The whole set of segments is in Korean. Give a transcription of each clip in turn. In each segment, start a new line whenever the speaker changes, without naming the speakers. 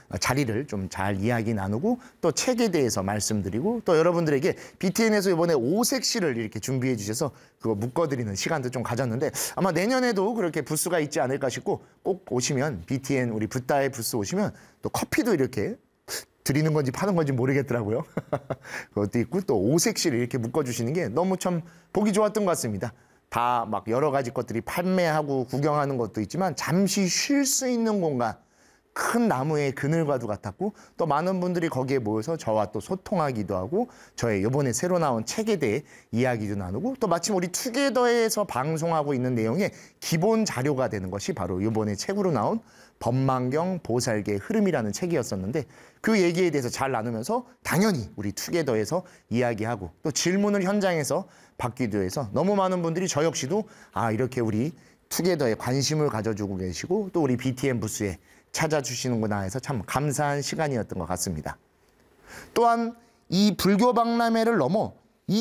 자리를 좀 잘 이야기 나누고 또 책에 대해서 말씀드리고 또 여러분들에게 BTN에서 이번에 오색시를 이렇게 준비해 주셔서 그거 묶어드리는 시간도 좀 가졌는데 아마 내년에도 그렇게 부스가 있지 않을까 싶고 꼭 오시면 BTN 우리 붓다의 부스 오시면 또 커피도 이렇게 드리는 건지 파는 건지 모르겠더라고요. 그것도 있고 또 오색시를 이렇게 묶어주시는 게 너무 참 보기 좋았던 것 같습니다. 다 막 여러 가지 것들이 판매하고 구경하는 것도 있지만 잠시 쉴 수 있는 공간 큰 나무의 그늘과도 같았고 또 많은 분들이 거기에 모여서 저와 또 소통하기도 하고 저의 이번에 새로 나온 책에 대해 이야기도 나누고 또 마침 우리 투게더에서 방송하고 있는 내용의 기본 자료가 되는 것이 바로 이번에 책으로 나온 법망경 보살계의 흐름이라는 책이었었는데 그 얘기에 대해서 잘 나누면서 당연히 우리 투게더에서 이야기하고 또 질문을 현장에서 받기도 해서 너무 많은 분들이 저 역시도 이렇게 우리 투게더에 관심을 가져주고 계시고 또 우리 BTN 부스에 찾아주시는구나 해서 참 감사한 시간이었던 것 같습니다. 또한 이 불교 박람회를 넘어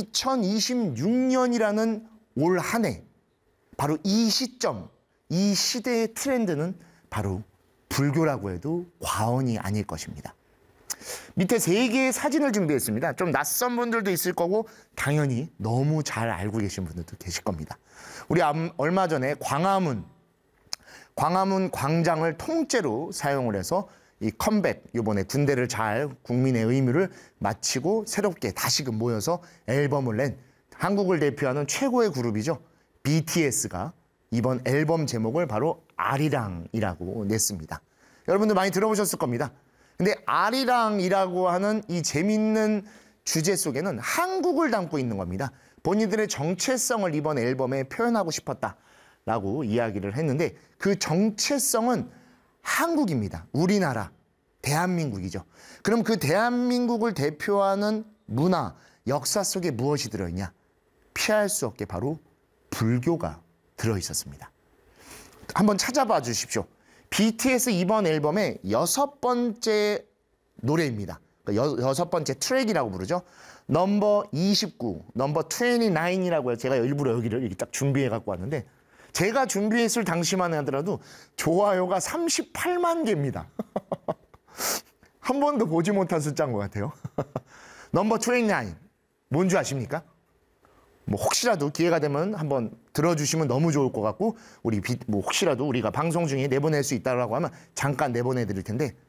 2026년이라는 올 한 해 바로 이 시점, 이 시대의 트렌드는 바로 불교라고 해도 과언이 아닐 것입니다. 밑에 3개의 사진을 준비했습니다. 좀 낯선 분들도 있을 거고 당연히 너무 잘 알고 계신 분들도 계실 겁니다. 우리 얼마 전에 광화문 광장을 통째로 사용을 해서 이 컴백, 이번에 군대를 잘 국민의 의무를 마치고 새롭게 다시금 모여서 앨범을 낸 한국을 대표하는 최고의 그룹이죠. BTS가 이번 앨범 제목을 바로 아리랑이라고 냈습니다. 여러분들 많이 들어보셨을 겁니다. 근데 아리랑이라고 하는 이 재밌는 주제 속에는 한국을 담고 있는 겁니다. 본인들의 정체성을 이번 앨범에 표현하고 싶었다라고 이야기를 했는데 그 정체성은 한국입니다. 우리나라, 대한민국이죠. 그럼 그 대한민국을 대표하는 문화, 역사 속에 무엇이 들어있냐? 피할 수 없게 바로 불교가 들어있었습니다. 한번 찾아봐 주십시오. BTS 이번 앨범의 6번째 노래입니다. 그러니까 6번째 트랙이라고 부르죠. 넘버 29, 넘버 29이라고 해요. 제가 일부러 여기를 이렇게 딱 준비해 갖고 왔는데 제가 준비했을 당시만 하더라도 좋아요가 38만 개입니다. 한 번도 보지 못한 숫자인 것 같아요. 넘버 29, 뭔지 아십니까? 뭐 혹시라도 기회가 되면 한번 들어주시면 너무 좋을 것 같고 우리 혹시라도 우리가 방송 중에 내보낼 수 있다고 하면 잠깐 내보내 드릴 텐데